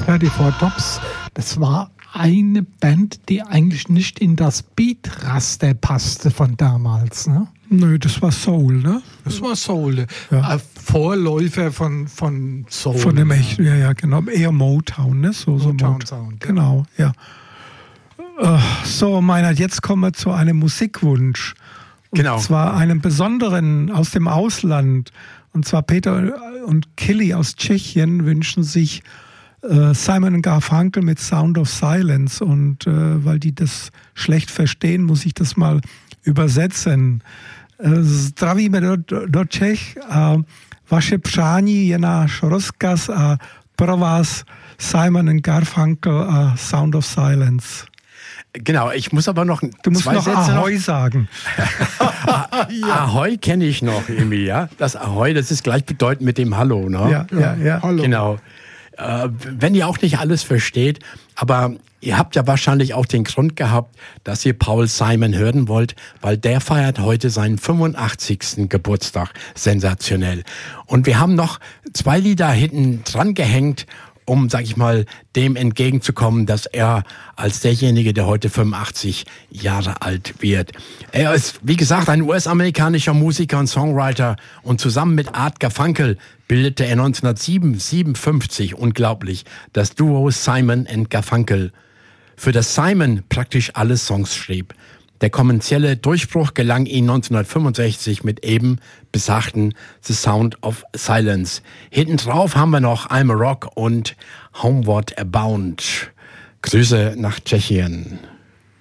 34 Tops, das war eine Band, die eigentlich nicht in das Beat-Raster passte von damals, ne? Nö, das war Soul, ne? Das war Soul. Ja. Vorläufer von Soul. Von dem echten, ja, genau. Eher Motown, ne? So Motown-Sound. Genau, ja. So, Meinhard, jetzt kommen wir zu einem Musikwunsch. Genau. Und zwar einem besonderen aus dem Ausland. Und zwar Peter und Killy aus Tschechien wünschen sich Simon & Garfunkel mit Sound of Silence. Und weil die das schlecht verstehen, muss ich das mal übersetzen. Zdravíme do Čech a vaše přání je náš rozkaz a pro vás Simon & Garfunkel a Sound of Silence. Genau, ich muss aber noch Du musst zwei noch Sätze Ahoi sagen. Ja. Ahoi kenne ich noch irgendwie, ja. Das Ahoi, das ist gleichbedeutend mit dem Hallo, ne? Ja. Hallo. Genau. Wenn ihr auch nicht alles versteht, aber ihr habt ja wahrscheinlich auch den Grund gehabt, dass ihr Paul Simon hören wollt, weil der feiert heute seinen 85. Geburtstag. Sensationell. Und wir haben noch 2 Lieder hinten dran gehängt, um, sag ich mal, dem entgegenzukommen, dass er als derjenige, der heute 85 Jahre alt wird. Er ist, wie gesagt, ein US-amerikanischer Musiker und Songwriter und zusammen mit Art Garfunkel bildete er 1957, unglaublich, das Duo Simon & Garfunkel, für das Simon praktisch alle Songs schrieb. Der kommerzielle Durchbruch gelang ihm 1965 mit eben besagten The Sound of Silence. Hinten drauf haben wir noch I'm a Rock und Homeward Bound. Grüße nach Tschechien.